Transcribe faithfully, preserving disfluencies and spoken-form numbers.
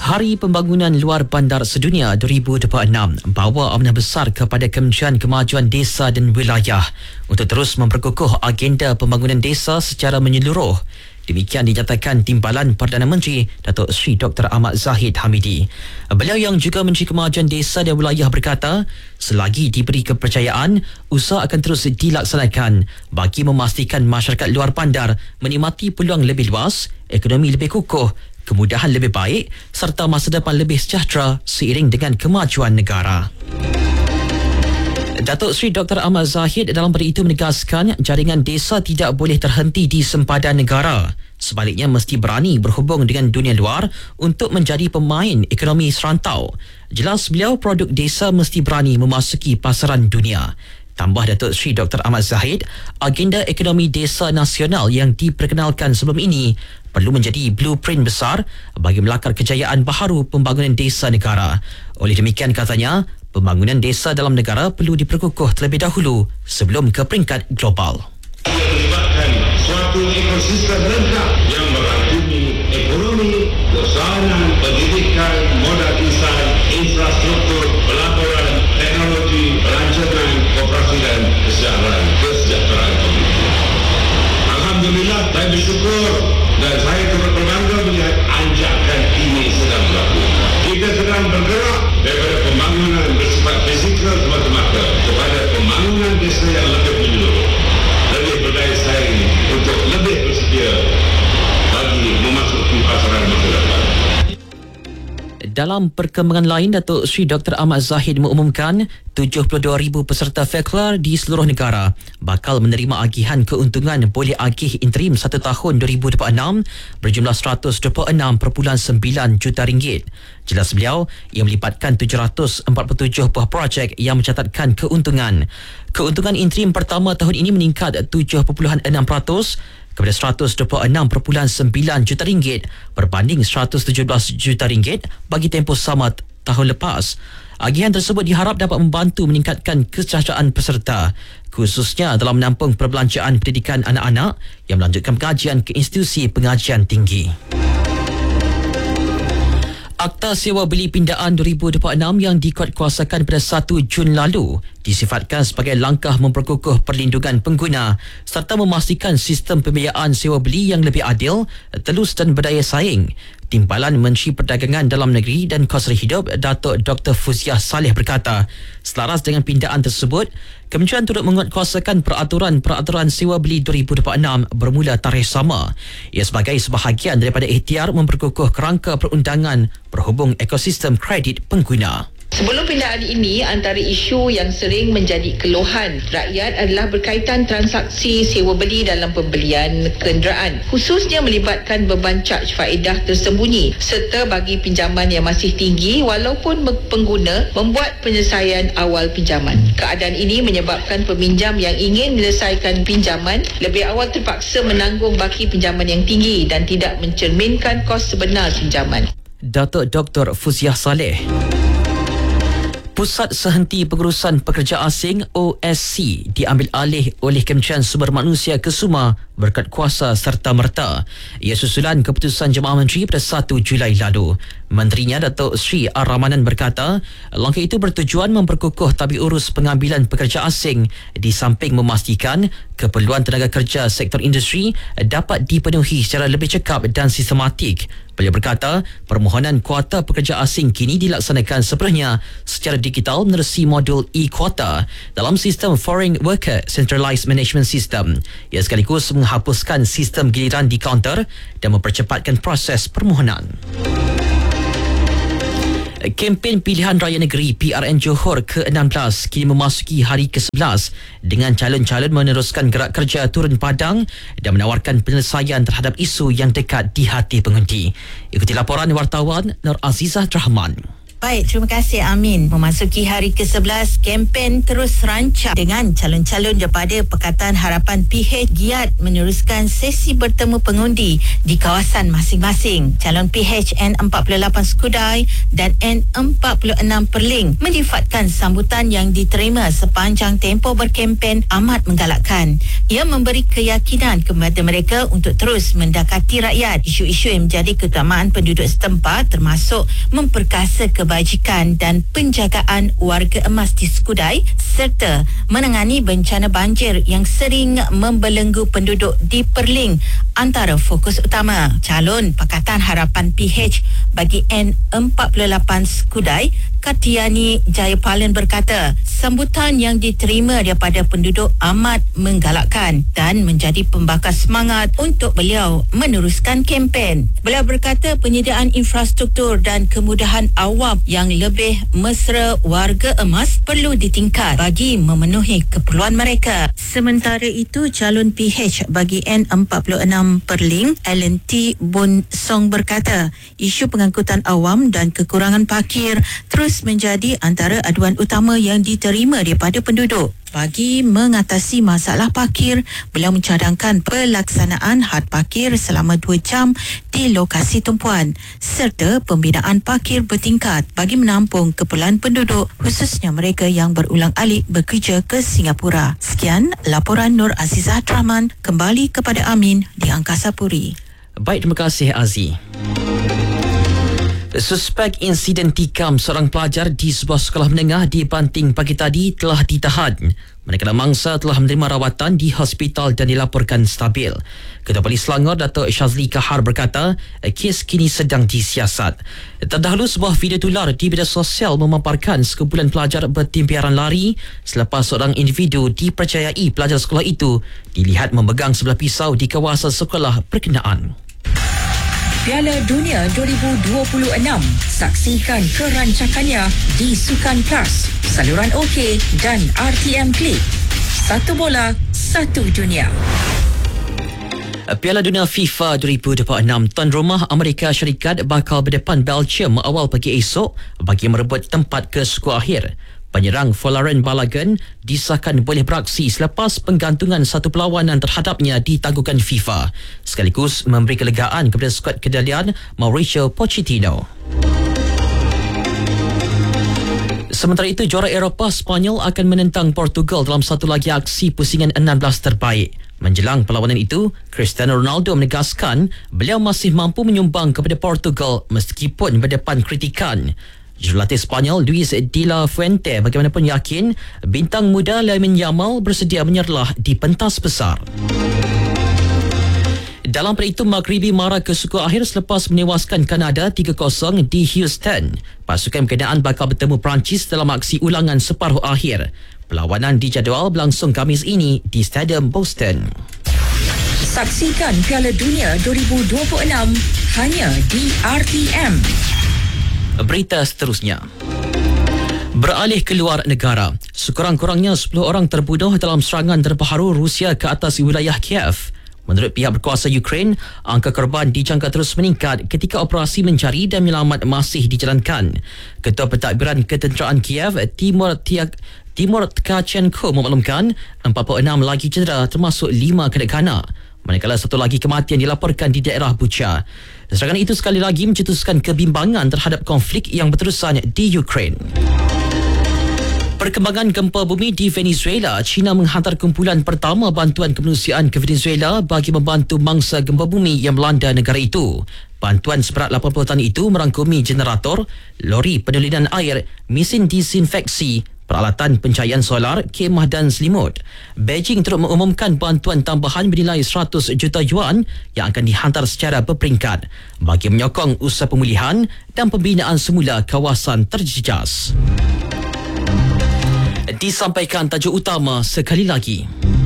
Hari Pembangunan Luar Bandar Sedunia dua ribu dua puluh enam bawa amanah besar kepada Kementerian Kemajuan Desa dan Wilayah untuk terus memperkukuh agenda pembangunan desa secara menyeluruh. Demikian dinyatakan Timbalan Perdana Menteri Datuk Seri Doktor Ahmad Zahid Hamidi. Beliau yang juga Menteri Kemajuan Desa dan Wilayah berkata, selagi diberi kepercayaan, usaha akan terus dilaksanakan bagi memastikan masyarakat luar bandar menikmati peluang lebih luas, ekonomi lebih kukuh, kemudahan lebih baik serta masa depan lebih sejahtera seiring dengan kemajuan negara. Datuk Seri Doktor Ahmad Zahid dalam pada itu menegaskan jaringan desa tidak boleh terhenti di sempadan negara. Sebaliknya mesti berani berhubung dengan dunia luar untuk menjadi pemain ekonomi serantau. Jelas beliau produk desa mesti berani memasuki pasaran dunia. Tambah Datuk Seri Doktor Ahmad Zahid, agenda ekonomi desa nasional yang diperkenalkan sebelum ini perlu menjadi blueprint besar bagi melakar kejayaan baharu pembangunan desa negara. Oleh demikian katanya, pembangunan desa dalam negara perlu diperkukuh terlebih dahulu sebelum ke peringkat global. Melibatkan suatu ekosistem lengkap yang merangkumi ekonomi, keusahaan, pendidikan, modal insan, infrastruktur, pelaburan, teknologi, perancangan, koperasi dan kesejahteraan kesejahteraan komuniti. Alhamdulillah, saya bersyukur dan saya turut berbangga melihat anjakan ini sedang berlaku. Kita sedang bergerak daripada pembangunan bersifat fizikal semata-mata kepada pembangunan desa yang lebih menyeluruh, lebih berdaya saing untuk lebih bersedia bagi memasuki pasaran masa depan. Dalam perkembangan lain, Datuk Seri Doktor Ahmad Zahid mengumumkan tujuh puluh dua ribu peserta Fakelar di seluruh negara bakal menerima agihan keuntungan boleh agih interim satu tahun dua ribu dua puluh enam berjumlah seratus dua puluh enam perpuluhan sembilan juta ringgit. Jelas beliau, ia melibatkan tujuh ratus empat puluh tujuh buah projek yang mencatatkan keuntungan. Keuntungan interim pertama tahun ini meningkat tujuh perpuluhan enam peratus kepada seratus dua puluh enam perpuluhan sembilan juta ringgit berbanding seratus tujuh belas juta ringgit bagi tempoh sama tahun lepas. Agihan tersebut diharap dapat membantu meningkatkan kesejahteraan peserta, khususnya dalam menampung perbelanjaan pendidikan anak-anak yang melanjutkan pengajian ke institusi pengajian tinggi. Akta Sewa Beli Pindaan dua ribu dua puluh enam yang dikuatkuasakan pada satu Jun lalu disifatkan sebagai langkah memperkukuh perlindungan pengguna serta memastikan sistem pembiayaan sewa beli yang lebih adil, telus dan berdaya saing. Timbalan Menteri Perdagangan Dalam Negeri dan Kos Hidup Datuk Doktor Fuziah Saleh berkata, selaras dengan pindaan tersebut, Kementerian turut menguatkuasakan peraturan-peraturan sewa beli dua ribu dua puluh enam bermula tarikh sama. Ia sebagai sebahagian daripada ikhtiar memperkukuh kerangka perundangan berhubung ekosistem kredit pengguna. Sebelum pindaan ini, antara isu yang sering menjadi keluhan rakyat adalah berkaitan transaksi sewa beli dalam pembelian kenderaan, khususnya melibatkan beban caj faedah tersembunyi serta bagi pinjaman yang masih tinggi walaupun pengguna membuat penyelesaian awal pinjaman. Keadaan ini menyebabkan peminjam yang ingin menyelesaikan pinjaman lebih awal terpaksa menanggung baki pinjaman yang tinggi dan tidak mencerminkan kos sebenar pinjaman. Datuk Doktor Fuziah Saleh. Pusat Sehenti Pengurusan Pekerja Asing O S C diambil alih oleh Kementerian Sumber Manusia Kesuma berkat kuasa serta-merta. Ia susulan keputusan Jemaah Menteri pada satu Julai lalu. Menterinya Datuk Seri Ar-Rahmanan berkata, langkah itu bertujuan memperkukuh tabi urus pengambilan pekerja asing di samping memastikan keperluan tenaga kerja sektor industri dapat dipenuhi secara lebih cekap dan sistematik. Beliau berkata, permohonan kuota pekerja asing kini dilaksanakan sepenuhnya secara digital menerusi modul e-kuota dalam sistem Foreign Worker Centralised Management System. Ia sekaligus menghapuskan sistem giliran di kaunter dan mempercepatkan proses permohonan. Kempen Pilihan Raya Negeri P R N Johor ke enam belas kini memasuki hari ke sebelas dengan calon-calon meneruskan gerak kerja turun padang dan menawarkan penyelesaian terhadap isu yang dekat di hati pengundi. Ikuti laporan wartawan Nur Azizah Rahman. Baik, terima kasih Amin. Memasuki hari ke sebelas, kempen terus rancang dengan calon-calon daripada Pakatan Harapan P H giat meneruskan sesi bertemu pengundi di kawasan masing-masing. Calon P H N empat puluh lapan Skudai dan N empat puluh enam Perling menyifatkan sambutan yang diterima sepanjang tempoh berkempen amat menggalakkan. Ia memberi keyakinan kepada mereka untuk terus mendekati rakyat. Isu-isu yang menjadi keutamaan penduduk setempat termasuk memperkasa kebajikan dan penjagaan warga emas di Skudai serta menangani bencana banjir yang sering membelenggu penduduk di Perling antara fokus utama. Calon Pakatan Harapan P H bagi N empat puluh lapan Skudai, Katiani Jayapalan berkata, sambutan yang diterima daripada penduduk amat menggalakkan dan menjadi pembakar semangat untuk beliau meneruskan kempen. Beliau berkata penyediaan infrastruktur dan kemudahan awam yang lebih mesra warga emas perlu ditingkat bagi memenuhi keperluan mereka. Sementara itu, calon P H bagi N empat puluh enam Perling, Alan T. Bun Song berkata, isu pengangkutan awam dan kekurangan parkir terus menjadi antara aduan utama yang diterima daripada penduduk. Bagi mengatasi masalah parkir, beliau mencadangkan pelaksanaan had parkir selama dua jam di lokasi tumpuan serta pembinaan parkir bertingkat bagi menampung keperluan penduduk, khususnya mereka yang berulang alik bekerja ke Singapura. Sekian laporan Nur Azizah Rahman, kembali kepada Amin di Angkasa Puri. Baik, terima kasih Aziz. Suspek insiden tikam seorang pelajar di sebuah sekolah menengah di Banting pagi tadi telah ditahan. Manakala mangsa telah menerima rawatan di hospital dan dilaporkan stabil. Ketua Polis Selangor, Datuk Shazli Kahar berkata, kes kini sedang disiasat. Terdahulu sebuah video tular di media sosial memaparkan sekumpulan pelajar bertimpiaran lari selepas seorang individu dipercayai pelajar sekolah itu dilihat memegang sebelah pisau di kawasan sekolah berkenaan. Piala Dunia dua ribu dua puluh enam. Saksikan kerancakannya di Sukan Plus, saluran OK dan R T M Click. Satu bola, satu dunia. Piala Dunia FIFA dua ribu dua puluh enam, tuan rumah Amerika Syarikat bakal berdepan Belgium awal pagi esok bagi merebut tempat ke skor akhir. Penyerang Folarin Balogun disahkan boleh beraksi selepas penggantungan satu perlawanan terhadapnya ditangguhkan FIFA, sekaligus memberi kelegaan kepada skuad kendalian Mauricio Pochettino. Sementara itu, juara Eropah Sepanyol akan menentang Portugal dalam satu lagi aksi pusingan enam belas terbaik. Menjelang perlawanan itu, Cristiano Ronaldo menegaskan beliau masih mampu menyumbang kepada Portugal meskipun berdepan kritikan. Jurulatih Sepanyol Luis de la Fuente bagaimanapun yakin bintang muda Lamine Yamal bersedia menyerlah di pentas besar. Dalam pada itu, Maghribi marah ke skor akhir selepas menewaskan Kanada tiga kosong di Houston. Pasukan berkenaan bakal bertemu Perancis dalam aksi ulangan separuh akhir. Perlawanan dijadual berlangsung Khamis ini di Stadium Boston. Saksikan Piala Dunia dua ribu dua puluh enam hanya di R T M. Berita seterusnya. Beralih ke luar negara, sekurang-kurangnya sepuluh orang terbunuh dalam serangan terbaru Rusia ke atas wilayah Kiev. Menurut pihak berkuasa Ukraine, angka korban dijangka terus meningkat ketika operasi mencari dan menyelamat masih dijalankan. Ketua Pentadbiran Ketenteraan Kiev, Timur Tiak Timur Tkachenko memaklumkan empat puluh enam lagi cedera termasuk lima kanak-kanak. Manakala satu lagi kematian dilaporkan di daerah Bucha. Serangan itu sekali lagi mencetuskan kebimbangan terhadap konflik yang berterusan di Ukraine. Perkembangan gempa bumi di Venezuela, China menghantar kumpulan pertama bantuan kemanusiaan ke Venezuela bagi membantu mangsa gempa bumi yang melanda negara itu. Bantuan seberat lapan puluh tan itu merangkumi generator, lori pendalinan air, mesin disinfeksi, peralatan pencahayaan solar, kemah dan selimut. Beijing turut mengumumkan bantuan tambahan bernilai seratus juta yuan yang akan dihantar secara berperingkat bagi menyokong usaha pemulihan dan pembinaan semula kawasan terjejas. Disampaikan tajuk utama sekali lagi.